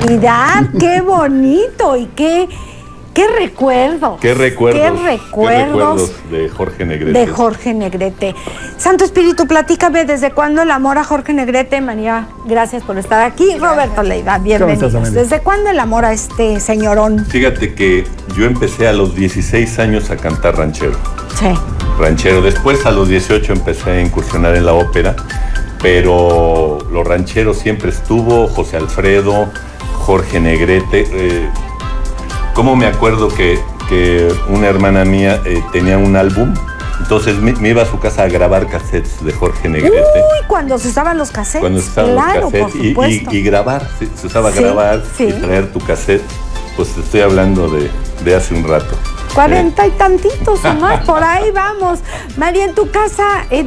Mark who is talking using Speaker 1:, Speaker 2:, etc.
Speaker 1: Navidad, qué bonito y qué recuerdo.
Speaker 2: Qué recuerdos de Jorge Negrete.
Speaker 1: De Jorge Negrete. Santo Espíritu, platícame, ¿desde cuándo el amor a Jorge Negrete? María, gracias por estar aquí. Gracias. Roberto Leiva, bienvenidos. ¿Desde cuándo el amor a este señorón?
Speaker 2: Fíjate que yo empecé a los 16 años a cantar ranchero.
Speaker 1: Sí.
Speaker 2: Ranchero. Después a los 18 empecé a incursionar en la ópera, pero los rancheros siempre estuvo, José Alfredo, Jorge Negrete. ¿Cómo me acuerdo que una hermana mía tenía un álbum? Entonces me iba a su casa a grabar cassettes de Jorge Negrete.
Speaker 1: Uy, cuando se usaban los cassettes.
Speaker 2: Cuando se usaban los cassettes y grabar, se usaba grabar y traer tu cassette. Pues estoy hablando de hace un rato.
Speaker 1: 40 y tantitos o más, por ahí vamos. María, en tu casa